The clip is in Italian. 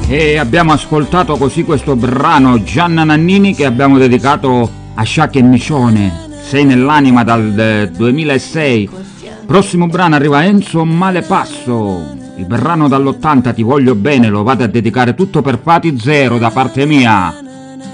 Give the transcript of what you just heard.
E abbiamo ascoltato così questo brano Gianna Nannini che abbiamo dedicato a Sciacca e Micione, Sei nell'anima dal 2006. Prossimo brano arriva Enzo Malepasso, il brano dall'80 Ti voglio bene, lo vado a dedicare tutto per Fati Zero da parte mia.